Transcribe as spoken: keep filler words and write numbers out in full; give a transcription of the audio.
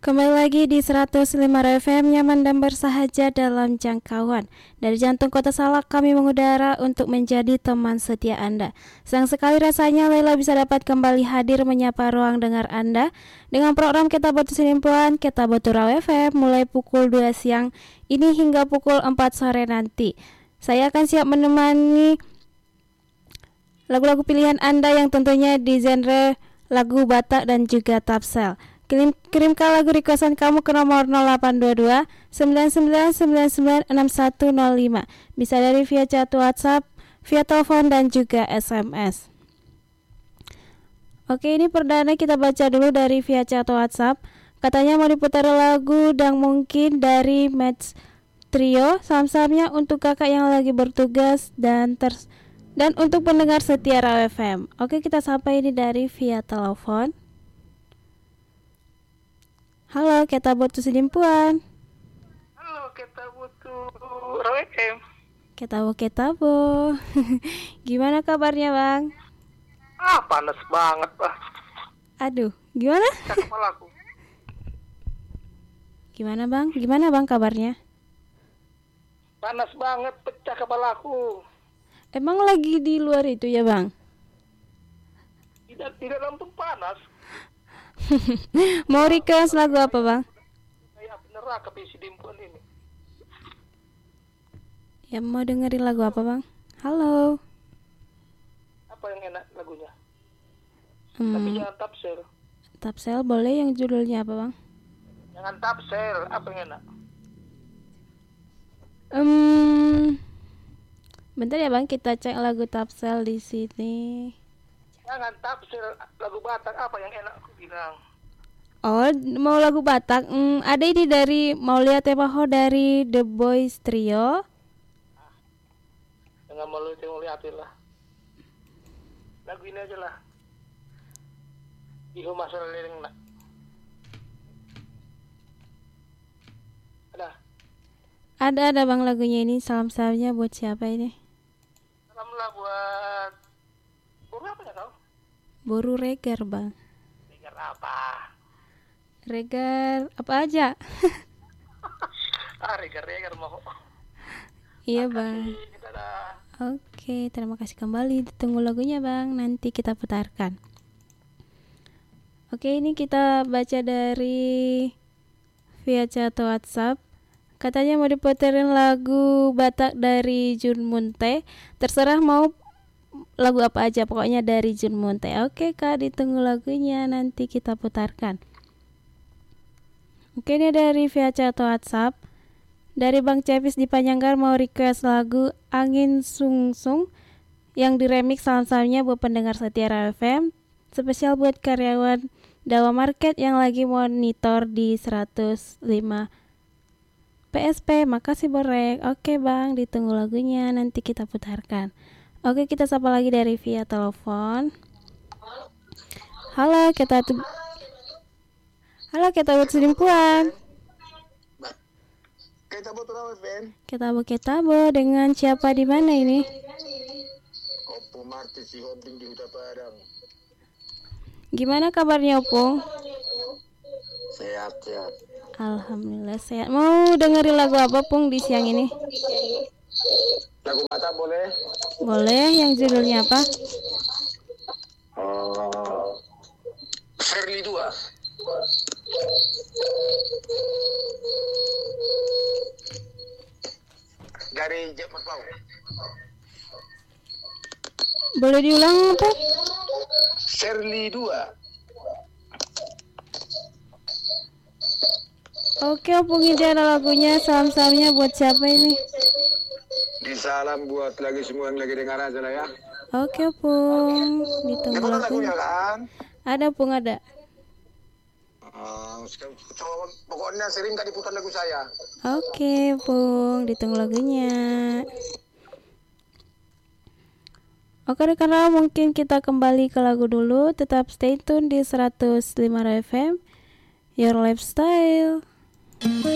Kembali lagi di seratus lima F M, nyaman dan bersahaja dalam jangkauan. Dari jantung kota Salak kami mengudara untuk menjadi teman setia Anda. Senang sekali rasanya Laila bisa dapat kembali hadir menyapa ruang dengar Anda dengan program Kita Botu Sinimpuan, Kita Botu Raw F M mulai pukul dua siang ini hingga pukul empat sore nanti. Saya akan siap menemani lagu-lagu pilihan Anda yang tentunya di genre lagu Batak dan juga Tapsel. Kirim, kirimkan lagu requestan kamu ke nomor nol delapan dua dua sembilan sembilan sembilan sembilan enam satu nol lima. Bisa dari via chat WhatsApp, via telepon dan juga S M S. Oke, ini perdana kita baca dulu dari via chat WhatsApp. Katanya mau diputar lagu dan mungkin dari Match Trio. Salam-salamnya untuk kakak yang lagi bertugas dan ters dan untuk pendengar setia Raw F M. Oke, kita sapa ini dari via telepon. Halo, kita butuh sedimpuan. Halo, kita butuh Raw F M. Kita bu, kita bu. Gimana kabarnya, Bang? Ah, panas banget, Pak. Aduh, gimana? Pecah kepalaku. Gimana, Bang? Gimana, Bang, kabarnya? Panas banget, pecah kepalaku. Emang lagi di luar itu ya, Bang? Tidak, tidak dalam pun panas. Mau request lagu apa, Bang? Kayak neraka bisi dimpuan ini. Ya, mau dengerin lagu apa, Bang? Halo. Apa yang enak lagunya? Hmm, Tapi jangan Tapsel. Tapsel boleh, yang judulnya apa, Bang? Jangan Tapsel, apa yang enak? Hmm, bentar ya, Bang, kita cek lagu Tapsel di sini. Jangan Tapsel, lagu Batak apa yang enak aku bilang. Oh, mau lagu Batak. Hmm, ada ini dari Maulia Temaho dari The Boys Trio. Jangan malu tengok liatin lah. Lagu ini aja lah. Ihu masalah leleng nak. Ada. Ada ada Bang lagunya ini. Salam-salamnya buat siapa ini? Salamlah buat Buru apa ya kau? Boru Regar, Bang. Dengar apa? Regar apa aja? Ah, regar-regar mau. Iya, Bang. Oke, terima kasih kembali. Ditunggu lagunya, Bang. Nanti kita putarkan. Oke, ini kita baca dari via chat WhatsApp. Katanya mau diputerin lagu Batak dari Jun Munte. Terserah mau lagu apa aja, pokoknya dari Jun Munte. Oke, Kak, ditunggu lagunya, nanti kita putarkan. Oke, ini dari via chat WhatsApp. Dari Bang Cevis di Panjanggar mau request lagu Angin Sungsung yang diremix. Salam-salamnya buat pendengar setia Raw F M, spesial buat karyawan Dawa Market yang lagi monitor di seratus lima P S P. Makasih, Borek. Oke, Bang, ditunggu lagunya, nanti kita putarkan. Oke, kita sapa lagi dari via telepon. Halo, kita tu Halo, kita buat sedimpuan. Kita butuh Raw F M. Kita bu kita bu dengan siapa di mana ini? Opung Martis si Homping di Huta Padang. Gimana kabarnya, Opung? Sehat, sehat. Alhamdulillah sehat. Mau dengerin lagu apa, Pung, di siang ini? Lagu Batak boleh? Boleh, yang judulnya apa? Oh, Shirley dua. Dari Jack Marpau. Boleh diulang apa? Shirley dua. Oke, Opung, ini ada lagunya. Salam-salamnya buat siapa ini? Disalam buat lagi semua yang lagi dengar aja lah ya. Oke, Opung, ditunggu Ada lagunya. lagunya kan? Ada, Pung, ada. Uh, pokoknya sering gak diputar lagu saya. Oke, Pung, ditunggu lagunya. Oke, rekan Raw, mungkin kita kembali ke lagu dulu. Tetap stay tune di seratus lima Raw F M, Your Lifestyle.